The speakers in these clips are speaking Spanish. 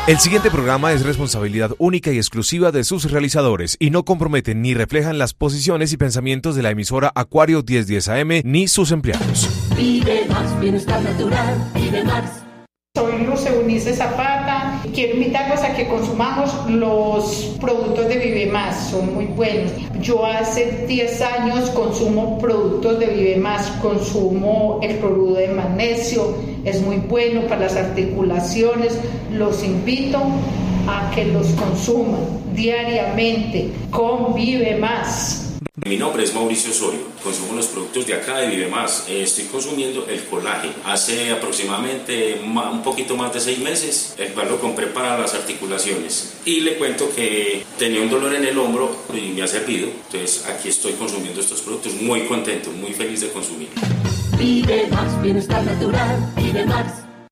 El siguiente programa es responsabilidad única y exclusiva de sus realizadores y no comprometen ni reflejan las posiciones y pensamientos de la emisora Acuario 1010 AM ni sus empleados. Vive Max, bienestar natural, Vive Max. Soy Luz Eunice Zapata. Quiero invitarlos a que consumamos los productos de Vive Más, son muy buenos. Yo hace 10 años consumo productos de Vive Más, consumo el cloruro de magnesio, es muy bueno para las articulaciones. Los invito a que los consuman diariamente con Vive Más. Mi nombre es Mauricio Osorio, consumo los productos de acá de Vive Más. Estoy consumiendo el colágeno hace aproximadamente un poquito más de 6 meses, el cual lo compré para las articulaciones. Y le cuento que tenía un dolor en el hombro y me ha servido. Entonces aquí estoy consumiendo estos productos, muy contento, muy feliz de consumir. Vive Más, bienestar natural, Vive Más.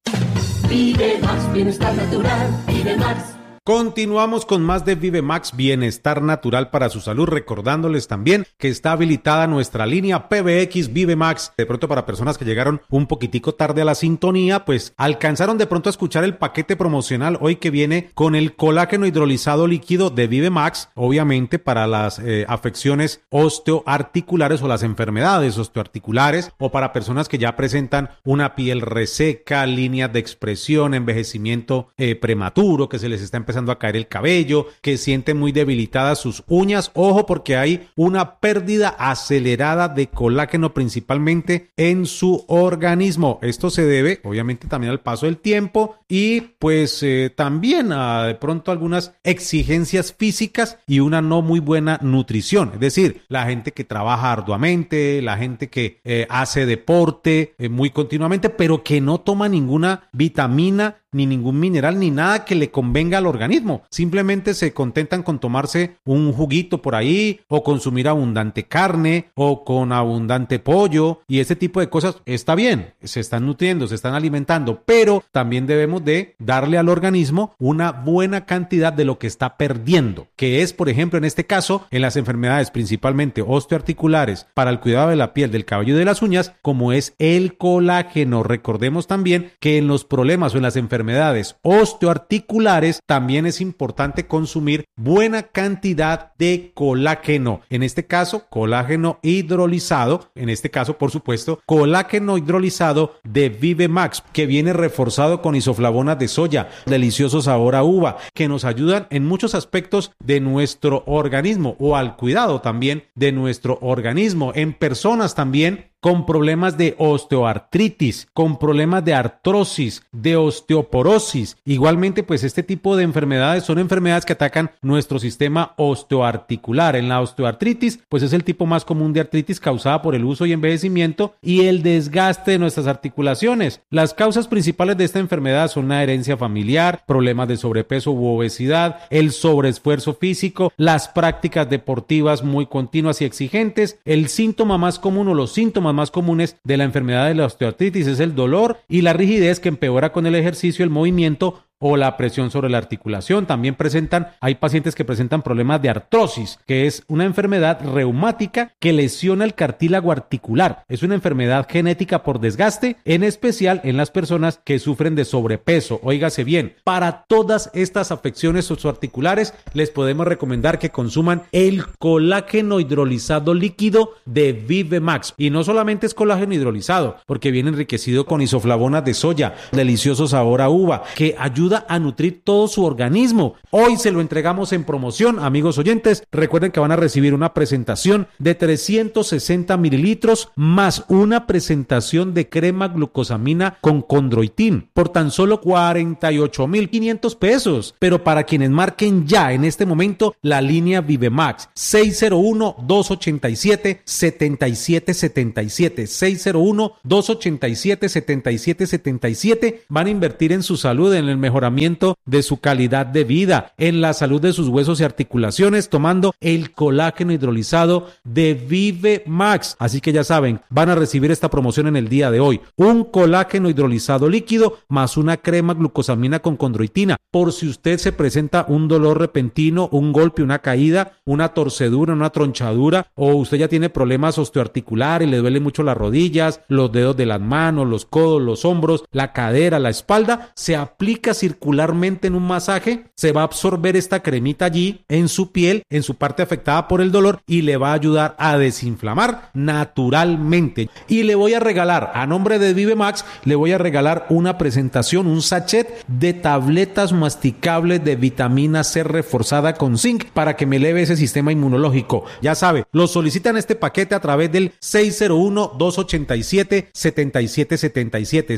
Vive Más, bienestar natural, Vive Más. Continuamos con más de Vive Max, bienestar natural para su salud, recordándoles también que está habilitada nuestra línea PBX Vive Max. De pronto, para personas que llegaron un poquitico tarde a la sintonía, pues alcanzaron de pronto a escuchar el paquete promocional hoy que viene con el colágeno hidrolizado líquido de Vive Max, obviamente para las afecciones osteoarticulares o las enfermedades osteoarticulares, o para personas que ya presentan una piel reseca, líneas de expresión, envejecimiento prematuro, que se les está empezando a caer el cabello, que sienten muy debilitadas sus uñas. Ojo, porque hay una pérdida acelerada de colágeno principalmente en su organismo. Esto se debe obviamente también al paso del tiempo y pues también a de pronto algunas exigencias físicas y una no muy buena nutrición. Es decir, la gente que trabaja arduamente, la gente que hace deporte muy continuamente, pero que no toma ninguna vitamina ni ningún mineral, ni nada que le convenga al organismo. Simplemente se contentan con tomarse un juguito por ahí, o consumir abundante carne, o con abundante pollo, y ese tipo de cosas. Está bien, se están nutriendo, se están alimentando, pero también debemos de darle al organismo una buena cantidad de lo que está perdiendo, que es, por ejemplo, en este caso, en las enfermedades principalmente osteoarticulares, para el cuidado de la piel, del cabello y de las uñas, como es el colágeno. Recordemos también que en los problemas o en las enfermedades osteoarticulares también es importante consumir buena cantidad de colágeno. En este caso, colágeno hidrolizado. En este caso, por supuesto, colágeno hidrolizado de Vive Max, que viene reforzado con isoflavonas de soya, delicioso sabor a uva, que nos ayudan en muchos aspectos de nuestro organismo o al cuidado también de nuestro organismo. En personas también con problemas de osteoartritis, con problemas de artrosis, de osteoporosis. Igualmente, pues este tipo de enfermedades son enfermedades que atacan nuestro sistema osteoarticular. En la osteoartritis, pues es el tipo más común de artritis causada por el uso y envejecimiento y el desgaste de nuestras articulaciones. Las causas principales de esta enfermedad son la herencia familiar, problemas de sobrepeso u obesidad, el sobreesfuerzo físico, las prácticas deportivas muy continuas y exigentes. El síntoma más común o los síntomas más comunes de la enfermedad de la osteoartritis es el dolor y la rigidez que empeora con el ejercicio, el movimiento o la presión sobre la articulación. También hay pacientes que presentan problemas de artrosis, que es una enfermedad reumática que lesiona el cartílago articular. Es una enfermedad genética por desgaste, en especial en las personas que sufren de sobrepeso. Óigase bien, para todas estas afecciones osteoarticulares les podemos recomendar que consuman el colágeno hidrolizado líquido de Vive Max. Y no solamente es colágeno hidrolizado, porque viene enriquecido con isoflavonas de soya, delicioso sabor a uva, que ayuda a nutrir todo su organismo. Hoy se lo entregamos en promoción, amigos oyentes. Recuerden que van a recibir una presentación de 360 mililitros más una presentación de crema glucosamina con condroitin por tan solo 48,500 pesos. Pero para quienes marquen ya en este momento la línea Vive Max 601-287-7777 601-287-7777 van a invertir en su salud, en el mejoramiento de su calidad de vida, en la salud de sus huesos y articulaciones, tomando el colágeno hidrolizado de Vive Max. Así que ya saben, van a recibir esta promoción en el día de hoy: un colágeno hidrolizado líquido más una crema glucosamina con condroitina, por si usted se presenta un dolor repentino, un golpe, una caída, una torcedura, una tronchadura, o usted ya tiene problemas osteoarticulares y le duele mucho las rodillas, los dedos de las manos, los codos, los hombros, la cadera, la espalda. Se aplica circularmente en un masaje, se va a absorber esta cremita allí en su piel, en su parte afectada por el dolor, y le va a ayudar a desinflamar naturalmente. Y le voy a regalar, a nombre de ViveMax, le voy a regalar una presentación, un sachet de tabletas masticables de vitamina C reforzada con zinc para que me eleve ese sistema inmunológico. Ya sabe, lo solicitan este paquete a través del 601-287-7777,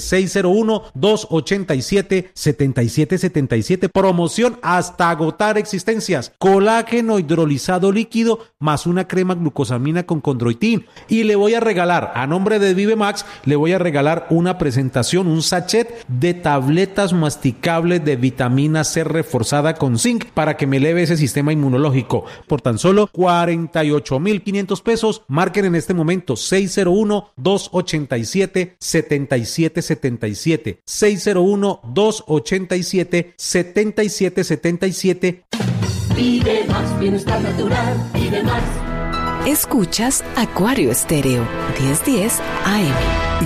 601-287-7777, promoción hasta agotar existencias, colágeno hidrolizado líquido más una crema glucosamina con condroitin. Y le voy a regalar, a nombre de ViveMax, le voy a regalar una presentación, un sachet de tabletas masticables de vitamina C reforzada con zinc para que me eleve ese sistema inmunológico. Por tan solo 48,500 pesos, marquen en este momento 601-287-7777, 601-287-7777. Vive más bienestar natural, vive más. Escuchas Acuario Estéreo, 1010 AM.